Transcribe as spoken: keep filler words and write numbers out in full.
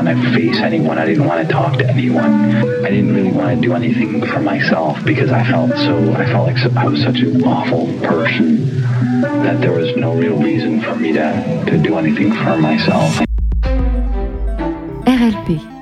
want to face anyone. I didn't want to talk to anyone. I didn't really want to do anything for myself because I felt so, I felt like so, I was such an awful person that there was no real reason for me to, to do anything for myself. R L P